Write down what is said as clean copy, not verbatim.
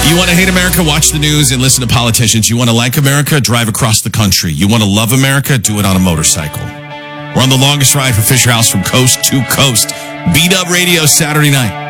You want to hate America? Watch the news and listen to politicians. You want to like America? Drive across the country. You want to love America? Do it on a motorcycle. We're on the longest ride for Fisher House from coast to coast. Beat Up Radio Saturday night.